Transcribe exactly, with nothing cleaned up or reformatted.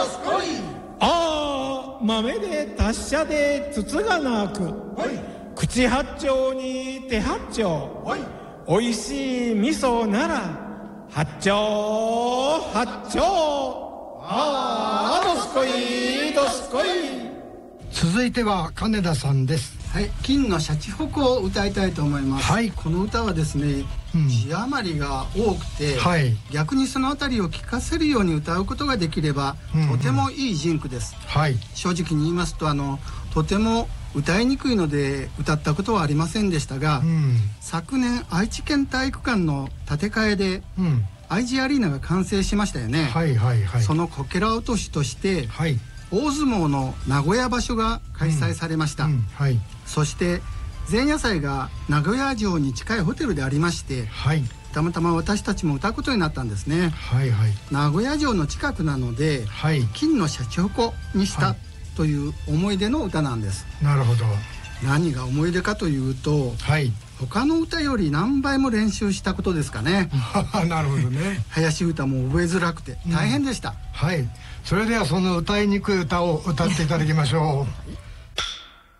ああ豆で達者で筒がなく、口八丁に手八丁、おいしい味噌なら八丁八丁、ああどすこいどすこい。 続いては金田さんです。 はい、金のシャチホコを歌いたいと思います。はい、この歌はですね、うん、字余りが多くて、はい、逆にそのあたりを聞かせるように歌うことができれば、うんうん、とてもいいジンクです。はい、正直に言いますとあのとても歌いにくいので歌ったことはありませんでしたが、うん、昨年愛知県体育館の建て替えで、うん、アイジーアリーナが完成しましたよね。はいはいはい、そのこけら落としとして、はい、大相撲の名古屋場所が開催されました。うんうんはい、そして前夜祭が名古屋城に近いホテルでありまして、はい、たまたま私たちも歌うことになったんですね。はいはい、名古屋城の近くなので、はい、金のシャチホコにした、はい、という思い出の歌なんです。なるほど。何が思い出かというと、はい、他の歌より何倍も練習したことですかね。なるほどね。林歌も覚えづらくて大変でした。うん、はい。それではその歌いにくい歌を歌っていただきましょう。